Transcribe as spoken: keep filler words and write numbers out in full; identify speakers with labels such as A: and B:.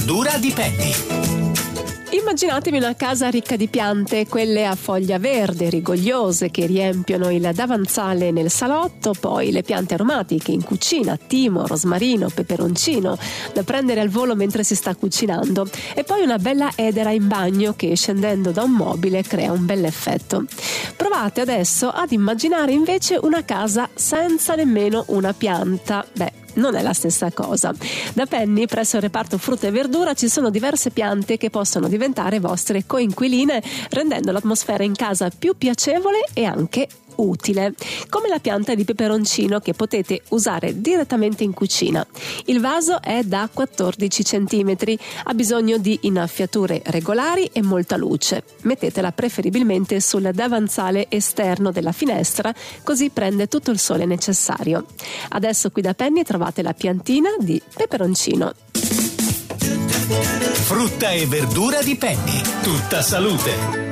A: Dura di Penny.
B: Immaginatevi una casa ricca di piante, quelle a foglia verde, rigogliose, che riempiono il davanzale nel salotto, poi le piante aromatiche in cucina, timo, rosmarino, peperoncino, da prendere al volo mentre si sta cucinando, e poi una bella edera in bagno che, scendendo da un mobile, crea un bell'effetto. Provate adesso ad immaginare invece una casa senza nemmeno una pianta. Beh, non è la stessa cosa. Da Penny, presso il reparto frutta e verdura, ci sono diverse piante che possono diventare vostre coinquiline, rendendo l'atmosfera in casa più piacevole e anche utile, come la pianta di peperoncino che potete usare direttamente in cucina. Il vaso è da quattordici centimetri, ha bisogno di innaffiature regolari e molta luce. Mettetela preferibilmente sul davanzale esterno della finestra, così prende tutto il sole necessario. Adesso qui da Penny trovate la piantina di peperoncino.
A: Frutta e verdura di Penny, tutta salute.